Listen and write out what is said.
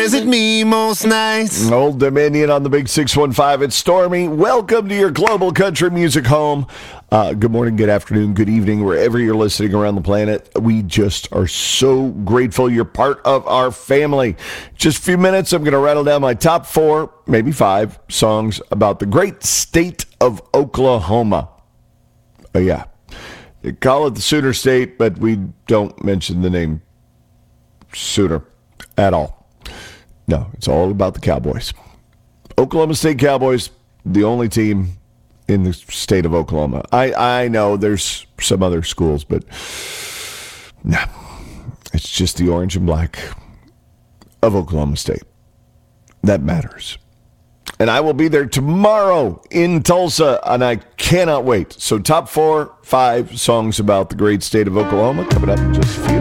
Is it me most nights? Old Dominion on the Big 615. It's Stormy. Welcome to your global country music home. Good morning, good afternoon, good evening, wherever you're listening around the planet. We just are so grateful you're part of our family. Just a few minutes, I'm going to rattle down my top 4, maybe 5 songs about the great state of Oklahoma. Yeah. They call it the Sooner State, but we don't mention the name Sooner at all. No, it's all about the Cowboys. Oklahoma State Cowboys, the only team in the state of Oklahoma. I know there's some other schools, but no, it's just the orange and black of Oklahoma State. That matters. And I will be there tomorrow in Tulsa, and I cannot wait. So top 4, 5 songs about the great state of Oklahoma coming up in just a few.